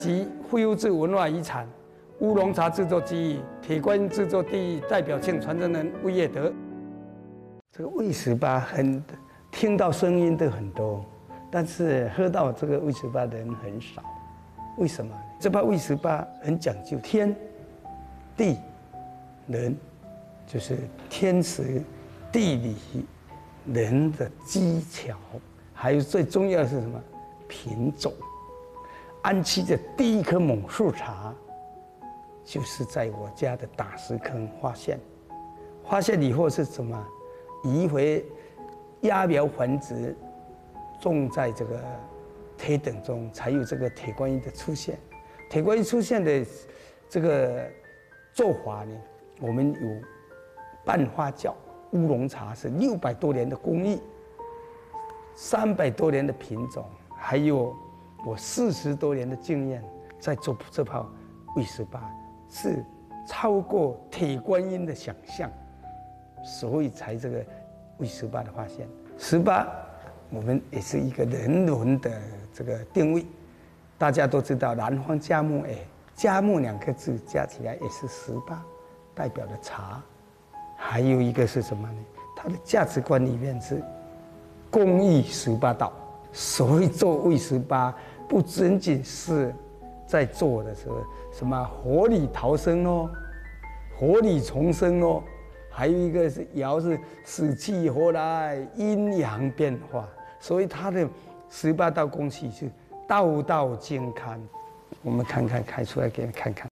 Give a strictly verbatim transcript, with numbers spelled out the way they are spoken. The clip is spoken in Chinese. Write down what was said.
及非物质文化遗产，乌龙茶制作技艺，铁观音制作第一代表性传承人魏业德。这个魏十八很听到声音的很多，但是喝到这个魏十八的人很少。为什么？这把魏十八很讲究天、地、人，就是天时、地理、人的技巧，还有最重要的是什么？品种。安溪的第一棵猛树茶，就是在我家的打石坑发现。发现以后是什么？移回芽苗繁殖，种在这个铁等中，才有这个铁观音的出现。铁观音出现的这个做法呢，我们有半发酵乌龙茶，是六百多年的工艺，三百多年的品种，还有我四十多年的经验，在做这泡魏十八，是超过铁观音的想象，所以才这个魏十八的发现。十八，我们也是一个人文的这个定位，大家都知道南方嘉木，哎，嘉木两个字加起来也是十八，代表的茶。还有一个是什么呢？它的价值观里面是公益十八道，所以做魏十八。不仅仅是在做的时候，什么活力逃生哦，活力重生哦，还有一个是爻是死气活来，阴阳变化，所以它的十八道工序是道道精堪。我们看看开出来给你看看。